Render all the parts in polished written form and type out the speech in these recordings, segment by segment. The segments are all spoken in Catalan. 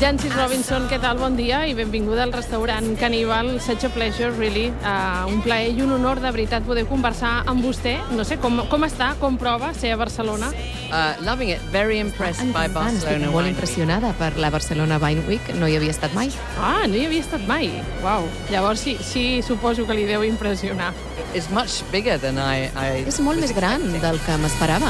Jancis Robinson, què tal? Bon dia i benvinguda al restaurant Caníbal. Such a pleasure, really. Un plaer i un honor, de veritat, poder conversar amb vostè. No sé, com està, com prova ser a Barcelona? Loving it, very impressed by Barcelona. Estic molt impressionada per la Barcelona Wine Week. No hi havia estat mai. No hi havia estat mai. Uau. Llavors sí, suposo que li deu impressionar. It's much bigger than I És molt més gran del que m'esperava.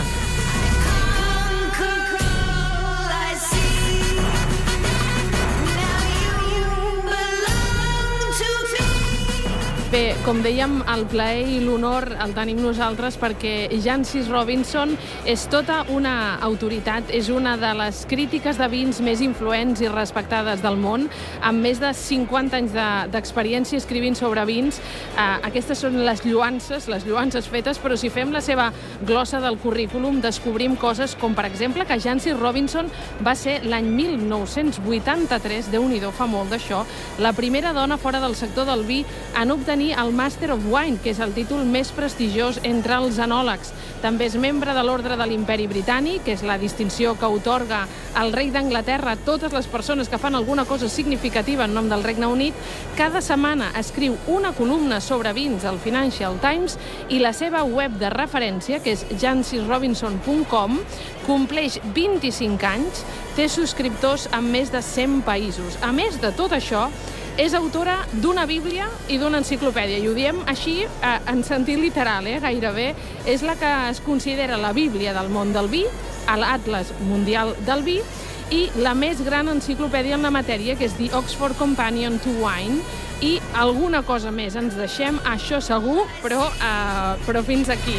Bé, com dèiem, el plaer i l'honor el tenim nosaltres perquè Jancis Robinson és tota una autoritat, és una de les crítiques de vins més influents i respectades del món, amb més de 50 anys d'experiència escrivint sobre vins. Aquestes són les lluances fetes, però si fem la seva glossa del currículum descobrim coses com, per exemple, que Jancis Robinson va ser l'any 1983, Déu-n'hi-do, fa molt d'això, la primera dona fora del sector del vi en obtenir el Master of Wine, que és el títol més prestigiós entre els enòlegs. També és membre de l'Ordre de l'Imperi Britànic, que és la distinció que atorga el rei d'Anglaterra a totes les persones que fan alguna cosa significativa en nom del Regne Unit. Cada setmana escriu una columna sobre vins al Financial Times i la seva web de referència, que és jancisrobinson.com, compleix 25 anys, té subscriptors en més de 100 països. A més de tot això, és autora d'una bíblia i d'una enciclopèdia, i ho diem així en sentit literal, gairebé. És la que es considera la bíblia del món del vi, l'Atles Mundial del Vi, i la més gran enciclopèdia en la matèria, que és The Oxford Companion to Wine, i alguna cosa més ens deixem, això segur, però fins aquí.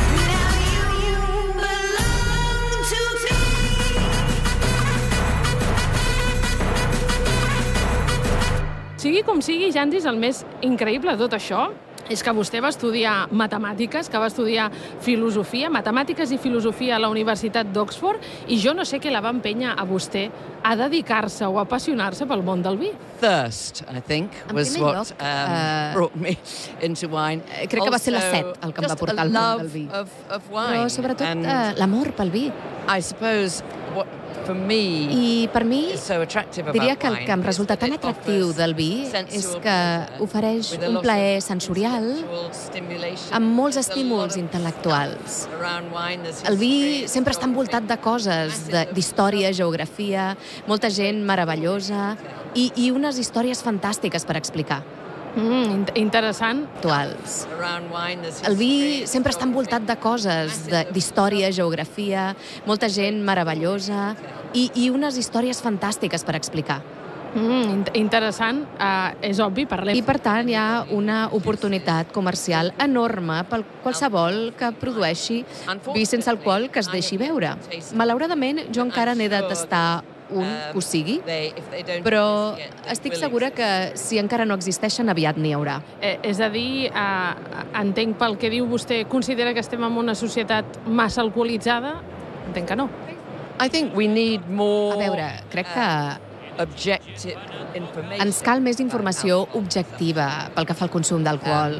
Sigui com sigui, Jancis, el més increïble de tot això és que vostè va estudiar matemàtiques, que va estudiar filosofia, matemàtiques i filosofia a la Universitat d'Oxford, i jo no sé què la va empènyer a vostè a dedicar-se o a apassionar-se pel món del vi. Thirst, I think, was what brought me into wine. Crec que va ser la set el que em va portar al món del vi. Però sobretot l'amor pel vi. I suppose what for me I per mi, diria que el que em resulta tan wine atractiu del vi és que ofereix un plaer sensorial amb molts estímuls intel·lectuals. El vi sempre està envoltat de coses, d'història, geografia, molta gent meravellosa i unes històries fantàstiques per explicar. Interessant. Actuals. El vi sempre està envoltat de coses, d'història, geografia, molta gent meravellosa i unes històries fantàstiques per explicar. Interessant. És obvi, parlem. I per tant hi ha una oportunitat comercial enorme pel qualsevol que produeixi vi sense alcohol que es deixi beure. Malauradament, jo encara n'he de tastar un que ho sigui, però estic segura que si encara no existeixen, aviat n'hi haurà. És a dir, entenc pel que diu vostè, considera que estem en una societat massa alcoholitzada? Entenc que no. I think we need more. A veure, crec que ens cal més informació objectiva pel que fa al consum d'alcohol.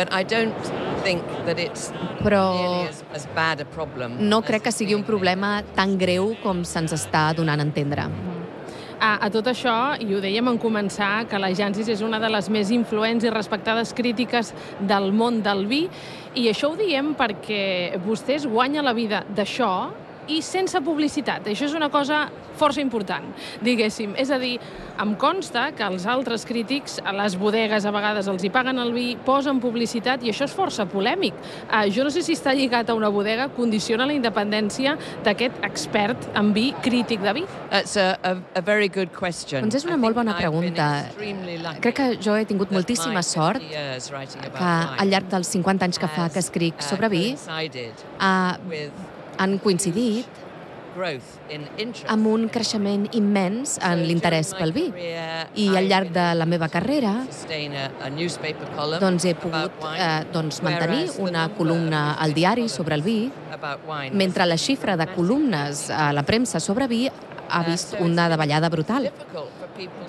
Però no crec que sigui un problema tan greu com se'ns està donant a entendre. A tot això, i ho dèiem en començar, que la Jancis és una de les més influents i respectades crítiques del món del vi, i això ho diem perquè vostè es guanya la vida d'això i sense publicitat. Això és una cosa força important, diguéssim. És a dir, em consta que els altres crítics, a les bodegues a vegades els hi paguen el vi, posen publicitat, i això és força polèmic. Jo no sé si està lligat a una bodega, condiciona la independència d'aquest expert en vi, crític de vi? It's a very good question. Doncs és una molt bona pregunta. Crec que jo he tingut moltíssima sort que al llarg dels 50 anys que fa que escric sobre vi han coincidit amb un creixement immens en l'interès pel vi. I al llarg de la meva carrera he pogut mantenir una columna al diari sobre el vi, mentre la xifra de columnes a la premsa sobre vi ha vist una davallada brutal.